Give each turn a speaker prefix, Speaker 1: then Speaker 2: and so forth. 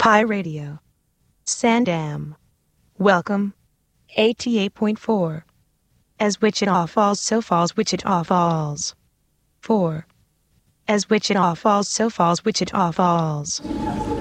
Speaker 1: Pi Radio. Sandam. Welcome. 88.4. As Wichita Falls, so falls Wichita Falls. 4. As Wichita Falls, so falls Wichita Falls.